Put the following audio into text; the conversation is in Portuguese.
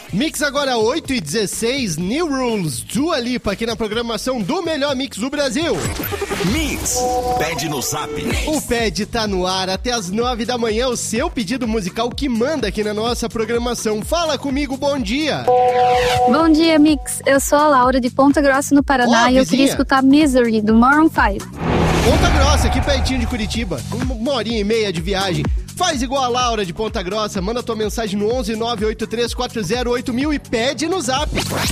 Mix agora 8h16, New Rules, Dua Lipa aqui na programação do melhor mix do Brasil. Mix, pede no Zap. O Pede tá no ar até as 9 da manhã, o seu pedido musical que manda aqui na nossa programação. Fala comigo, bom dia. Bom dia, Mix. Eu sou a Laura de Ponta Grossa, no Paraná, e eu queria escutar Misery, do Maroon 5. Ponta Grossa, aqui pertinho de Curitiba, 1h30 de viagem. Faz igual a Laura de Ponta Grossa, manda tua mensagem no 11 983 40 8000 e pede no Zap.